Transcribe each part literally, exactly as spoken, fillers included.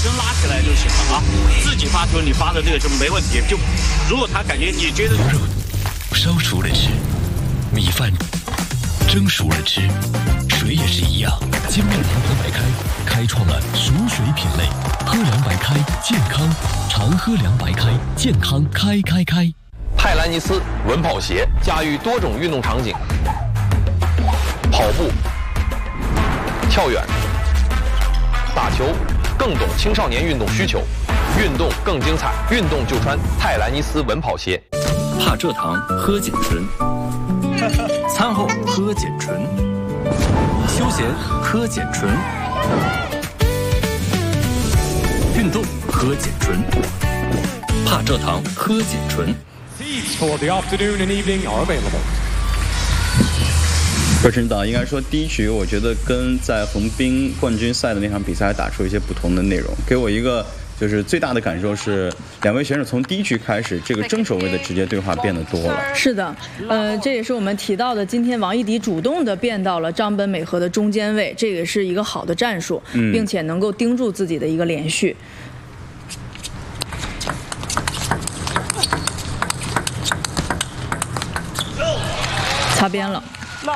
身拉起来就行了啊。自己发球，你发的这个就没问题。就如果他感觉你觉得肉烧熟了吃，米饭蒸熟了吃，水也是一样。精酿联合白开开创了熟水品类，喝凉白开健康，常喝凉白开健康开开开。 泰兰尼斯稳跑鞋驾驭多种运动场景，跑步、跳远、打球，更懂青少年运动需求，运动更精彩，运动就穿泰兰尼斯稳跑鞋。 怕蔗糖喝碱醇，餐后喝碱醇，休闲喝碱醇，运动喝碱醇，怕蔗糖喝碱醇。 For the afternoon and evening are available. 热身党应该说第一局，我觉得跟在横滨冠军赛的那场比赛打出一些不同的内容，给我一个就是最大的感受是，两位选手从第一局开始，这个争守位的直接对话变得多了。 是的，呃，这也是我们提到的，今天王艺迪主动的变到了张本美和的中间位，这个是一个好的战术， 嗯、 并且能够盯住自己的一个连续。擦边了，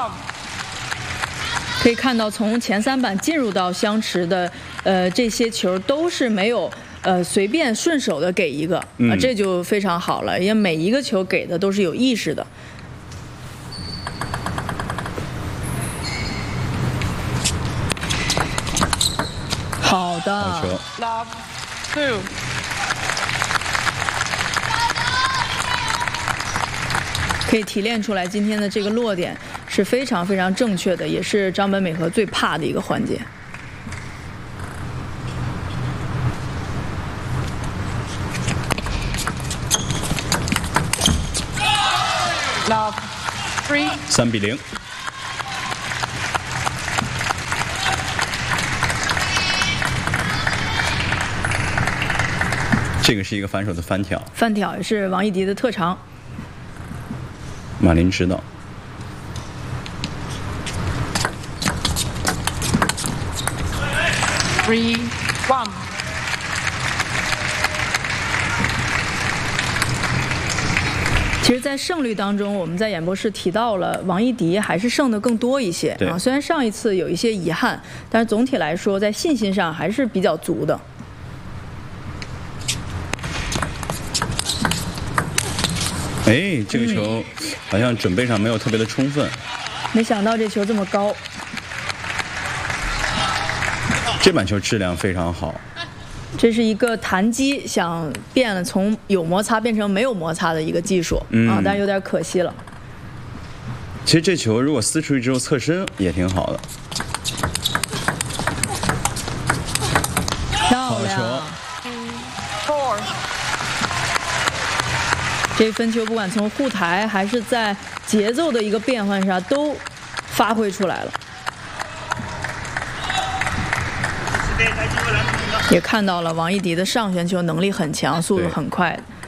可以看到从前三板进入到相持的，呃，这些球都是没有呃随便顺手的给一个，啊、呃，这就非常好了，因为每一个球给的都是有意识的。好的。 好球。 可以提炼出来，今天的这个落点是非常非常正确的，也是张本美和最怕的一个环节。 三比零。这个是一个反手的翻挑， 翻挑也是王艺迪的特长。 马林知道。 Three, one。其实，在胜率当中，我们在演播室提到了王艺迪还是胜的更多一些啊。虽然上一次有一些遗憾，但是总体来说，在信心上还是比较足的。 哎，这个球好像准备上没有特别的充分。 没想到这球这么高。 这板球质量非常好。 这是一个弹击想变了，从有摩擦变成没有摩擦的一个技术、嗯、啊，但是有点可惜了。 其实这球如果撕出去之后侧身也挺好的。 漂亮。这分球不管从护台还是在节奏的一个变换上都发挥出来了，也看到了王艺迪的上旋球能力很强，速度很快的。